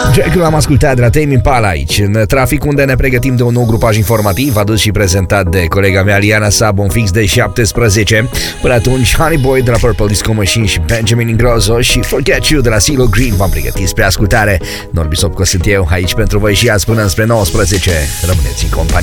Dracul am ascultat de la Tame Impala aici, în trafic, unde ne pregătim de un nou grupaj informativ adus și prezentat de colega mea Liana Sabo în fix de 17. Până atunci, Honey Boy de la Purple Disco Machine și Benjamin Ingrosso și Forget You de la CeeLo Green v-am pregătit spre ascultare. Norbi Sopco sunt eu, aici pentru voi și azi până spre 19. Rămâneți în companie.